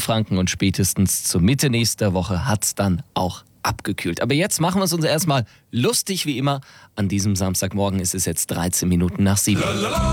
Franken und spätestens zur Mitte nächster Woche hat's dann auch abgekühlt. Aber jetzt machen wir es uns erstmal lustig wie immer. An diesem Samstagmorgen ist es jetzt 13 Minuten nach 7.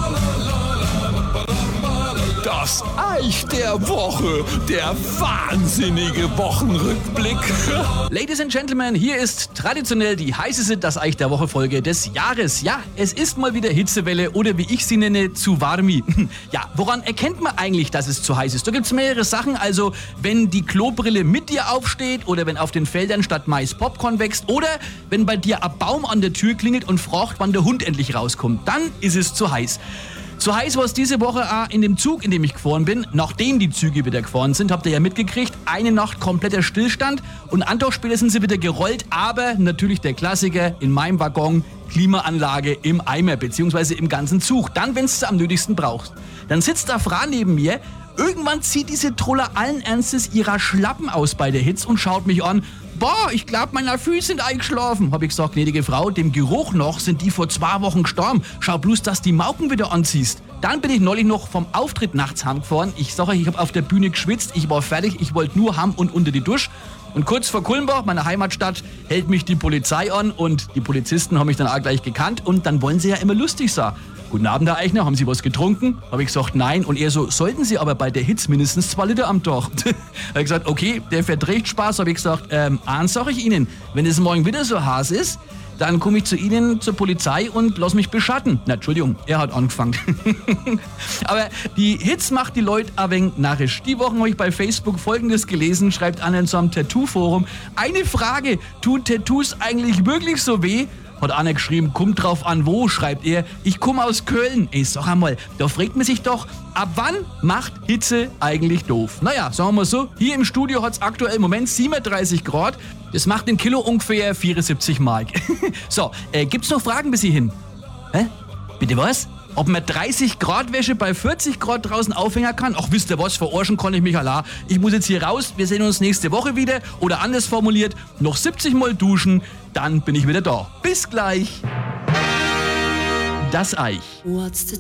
Das Eich der Woche, der wahnsinnige Wochenrückblick. Ladies and Gentlemen, hier ist traditionell die heißeste Das Eich der Woche Folge des Jahres. Ja, es ist mal wieder Hitzewelle oder wie ich sie nenne, zu warmi. Ja, woran erkennt man eigentlich, dass es zu heiß ist? Da gibt's mehrere Sachen, also wenn die Klobrille mit dir aufsteht oder wenn auf den Feldern statt Mais Popcorn wächst oder wenn bei dir ein Baum an der Tür klingelt und fragt, wann der Hund endlich rauskommt, dann ist es zu heiß. So heiß war es diese Woche auch in dem Zug, in dem ich gefahren bin. Nachdem die Züge wieder gefahren sind, habt ihr ja mitgekriegt, eine Nacht kompletter Stillstand und an Tag später sind sie wieder gerollt, aber natürlich der Klassiker in meinem Waggon, Klimaanlage im Eimer bzw. im ganzen Zug. Dann, wenn du am nötigsten brauchst. Dann sitzt da Frau neben mir, irgendwann zieht diese Troller allen Ernstes ihrer Schlappen aus bei der Hitze und schaut mich an. Boah, ich glaube, meine Füße sind eingeschlafen. Hab ich gesagt, gnädige Frau, dem Geruch noch sind die vor 2 Wochen gestorben. Schau bloß, dass die Mauken wieder anziehst. Dann bin ich neulich noch vom Auftritt nachts heimgefahren. Ich sage euch, ich habe auf der Bühne geschwitzt, ich war fertig, ich wollte nur heim und unter die Dusche. Und kurz vor Kulmbach, meiner Heimatstadt, hält mich die Polizei an und die Polizisten haben mich dann auch gleich gekannt und dann wollen sie ja immer lustig sein. Guten Abend, Herr Eichner, haben Sie was getrunken? Habe ich gesagt, nein. Und er so, sollten Sie aber bei der Hitze mindestens 2 Liter am Tag. Habe ich gesagt, okay, der verträgt Spaß. Habe ich gesagt, eins sage ich Ihnen, wenn es morgen wieder so heiß ist, dann komme ich zu Ihnen zur Polizei und lass mich beschatten. Na, Entschuldigung, er hat angefangen. Aber die Hitze macht die Leute ein wenig narrisch. Die Woche habe ich bei Facebook Folgendes gelesen, schreibt einer in so einem Tattoo-Forum. Eine Frage, tun Tattoos eigentlich wirklich so weh? Hat einer geschrieben, kommt drauf an wo, schreibt er, ich komme aus Köln. Ey, sag einmal, da fragt man sich doch, ab wann macht Hitze eigentlich doof? Naja, sagen wir mal so, hier im Studio hat es aktuell im Moment 37 Grad. Das macht im Kilo ungefähr 74 Mark. So, gibt's noch Fragen bis hierhin? Hä? Bitte was? Ob man 30 Grad Wäsche bei 40 Grad draußen aufhängen kann? Ach, wisst ihr was, verarschen kann ich mich allein. Ich muss jetzt hier raus, wir sehen uns nächste Woche wieder. Oder anders formuliert, noch 70 Mal duschen, dann bin ich wieder da. Bis gleich. Das Eich. What's the